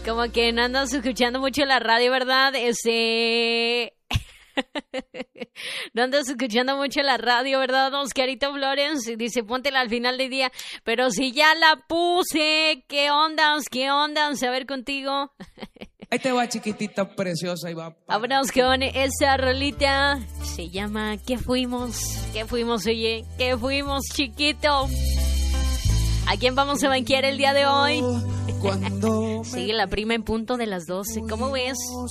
Como que no andas escuchando mucho la radio, ¿verdad? No andas escuchando mucho la radio, ¿verdad, Oscarito Flores? Dice, póntela al final del día. Pero si ya la puse, ¿qué ondas? A ver contigo. Ahí te va, chiquitita preciosa. Y va. Vámonos con esa rolita. Se llama ¿Qué fuimos? ¿Qué fuimos, oye? ¿Qué fuimos, chiquito? ¿A quién vamos a banquear el día de hoy? Sigue la prima en punto de las 12. ¿Cómo ves?